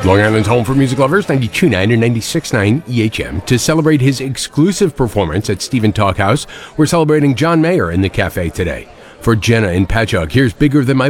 Long Island's home for music lovers, 92.9 and 96.9 EHM. To celebrate his exclusive performance at Stephen Talk House, we're celebrating John Mayer in the cafe today. For Jenna in Patchogue, here's Bigger Than My